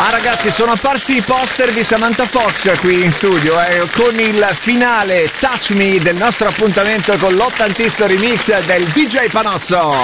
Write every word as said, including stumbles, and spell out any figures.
Ah ragazzi, sono apparsi i poster di Samantha Fox qui in studio eh, con il finale Touch Me del nostro appuntamento con l'ottanta History Mix del D J Panozzo.